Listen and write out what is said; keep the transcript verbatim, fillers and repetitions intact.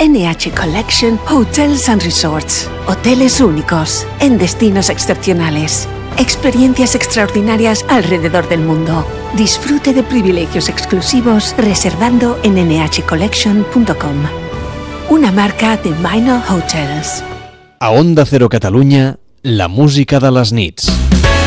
N H Collection Hotels and Resorts. Hoteles únicos, en destinos excepcionales. Experiencias extraordinarias alrededor del mundo. Disfrute de privilegios exclusivos reservando en ene hache collection punto com. Una marca de Minor Hotels. A Onda Cero Catalunya, la música de les nits.